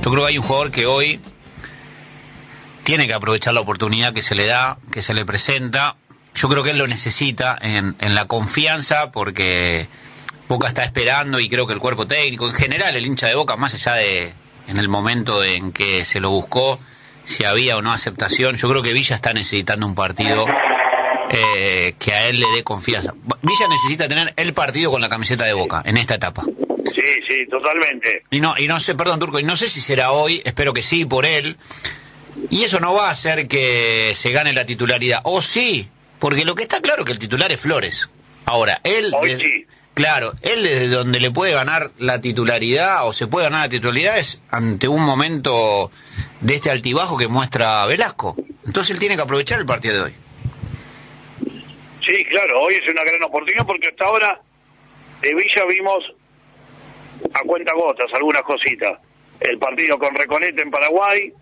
Yo creo que hay un jugador que hoy tiene que aprovechar la oportunidad que se le da, que se le presenta. Yo creo que él lo necesita en la confianza, porque Boca está esperando, y creo que el cuerpo técnico, en general el hincha de Boca, más allá de en el momento en que se lo buscó, si había o no aceptación, yo creo que Villa está necesitando un partido que a él le dé confianza. Villa necesita tener el partido con la camiseta de Boca en esta etapa. Sí, totalmente. Y no sé, perdón, Turco, y no sé si será hoy, espero que sí, por él. Y eso no va a hacer que se gane la titularidad. O sí, porque lo que está claro es que el titular es Flores. Ahora, él... Hoy sí. Claro, él desde donde le puede ganar la titularidad, o se puede ganar la titularidad, es ante un momento de este altibajo que muestra Velasco. Entonces él tiene que aprovechar el partido de hoy. Sí, claro, hoy es una gran oportunidad, porque hasta ahora de Villa vimos a cuentagotas algunas cositas. El partido con Recoleta en Paraguay,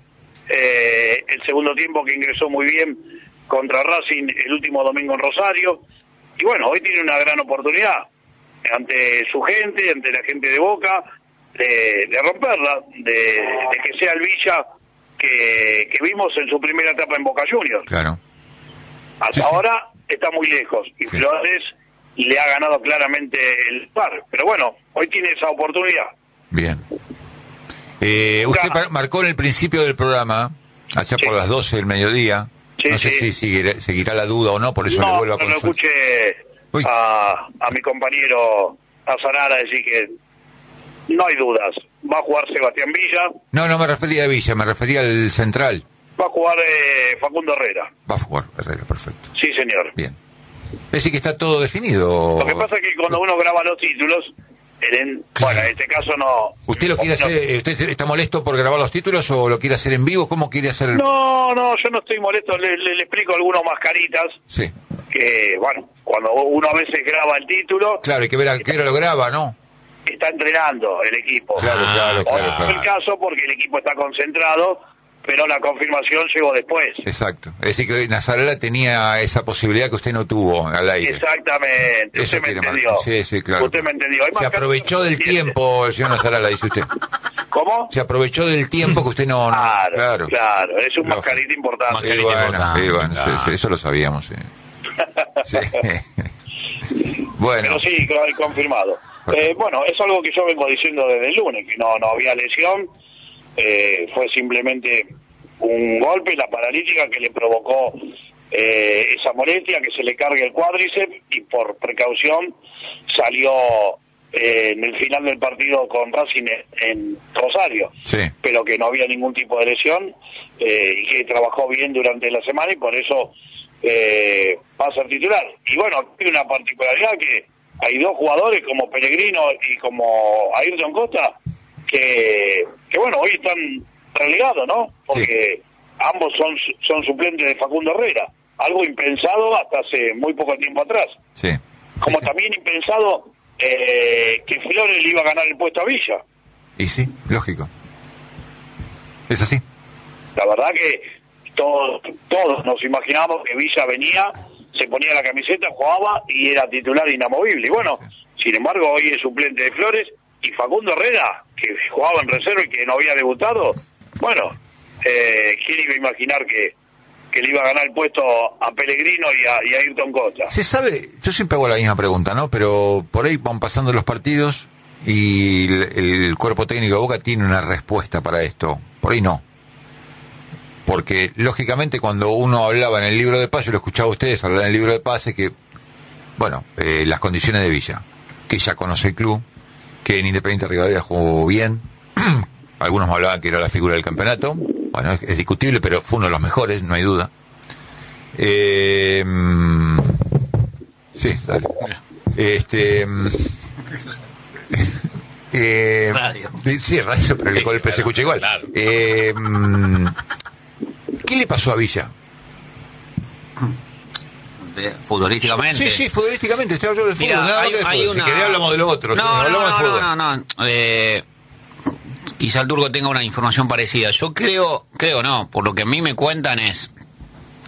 el segundo tiempo que ingresó muy bien contra Racing el último domingo en Rosario, y bueno, hoy tiene una gran oportunidad ante su gente, ante la gente de Boca, de romperla, de que sea el Villa que vimos en su primera etapa en Boca Juniors. Claro. Hasta ahora está muy lejos, y Flores le ha ganado claramente el par, pero bueno, hoy tiene esa oportunidad. Bien. Usted marcó en el principio del programa, allá por las 12 del mediodía, no sé si seguirá la duda o no, por eso le vuelvo a consultar. No escuché a mi compañero Azarara decir que no hay dudas, va a jugar Sebastián Villa. No me refería a Villa, me refería al central. Va a jugar Facundo Herrera. Va a jugar Herrera, perfecto. Sí, señor. Bien. Es decir, que está todo definido. Lo que pasa es que cuando uno graba los títulos, bueno, en este caso no... ¿Usted lo quiere hacer? ¿Usted está molesto por grabar los títulos o lo quiere hacer en vivo? ¿Cómo quiere hacer? No, yo no estoy molesto. Le explico algunos mascaritas. Sí. Que, bueno, cuando uno a veces graba el título... Claro, hay que ver a qué hora lo graba, ¿no? Está entrenando el equipo. Claro. No es el caso porque el equipo está concentrado, pero la confirmación llegó después. Exacto. Es decir, que Nazarela tenía esa posibilidad que usted no tuvo al aire. Exactamente. Eso usted me entendió. Sí, claro. Usted me entendió. Se aprovechó del tiempo, el señor Nazarela, dice usted. ¿Cómo? Se aprovechó del tiempo que usted no... Claro. Es un mascarita importante. Bueno, eso lo sabíamos. Sí. Bueno. Pero sí, confirmado. Bueno, es algo que yo vengo diciendo desde el lunes, que no había lesión. Fue simplemente un golpe, la paralítica que le provocó esa molestia, que se le cargue el cuádriceps, y por precaución salió en el final del partido con Racing en Rosario, pero que no había ningún tipo de lesión, y que trabajó bien durante la semana, y por eso va a ser titular. Y bueno, tiene una particularidad, que hay dos jugadores como Pellegrino y como Ayrton Costa que bueno, hoy están relegados, ¿no? Porque ambos son suplentes de Facundo Herrera, algo impensado hasta hace muy poco tiempo atrás. Como también impensado que Flores le iba a ganar el puesto a Villa. Y sí, lógico. Es así. La verdad que todos nos imaginábamos que Villa venía, se ponía la camiseta, jugaba y era titular inamovible. Y bueno, sin embargo, hoy es suplente de Flores, y Facundo Herrera, que jugaba en reserva y que no había debutado, bueno, ¿quién iba a imaginar que le iba a ganar el puesto a Pellegrino y a Ayrton Costa? Se sabe, yo siempre hago la misma pregunta, ¿no? Pero por ahí van pasando los partidos y el cuerpo técnico de Boca tiene una respuesta para esto. Por ahí no. Porque, lógicamente, cuando uno hablaba en el libro de paz, yo lo escuchaba a ustedes hablar en el libro de paz, es que, bueno, las condiciones de Villa, que ya conoce el club, que en Independiente Rivadavia jugó bien, algunos me hablaban que era la figura del campeonato, bueno, es discutible, pero fue uno de los mejores, no hay duda. Sí, dale. Radio. Sí, radio, pero el golpe se escucha igual. Claro. ¿Qué le pasó a Villa? Futbolísticamente. Sí, futbolísticamente, estoy hablando de fútbol. Mira, hay una... Si querés hablamos de lo otro. No. Quizá el Turco tenga una información parecida. Yo creo no, por lo que a mí me cuentan es